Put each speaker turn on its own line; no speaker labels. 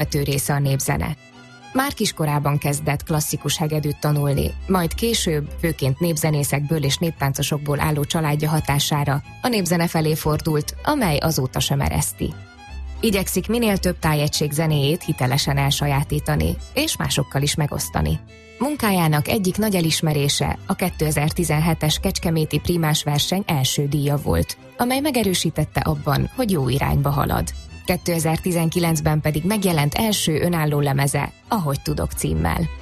alapvető része a népzene. Már kiskorában kezdett klasszikus hegedűt tanulni, majd később, főként népzenészekből és néptáncosokból álló családja hatására a népzene felé fordult, amely azóta sem ereszti. Igyekszik minél több tájegység zenéjét hitelesen elsajátítani, és másokkal is megosztani. Munkájának egyik nagy elismerése a 2017-es Kecskeméti Prímás verseny első díja volt, amely megerősítette abban, hogy jó irányba halad. 2019-ben pedig megjelent első önálló lemeze, Ahogy tudok címmel.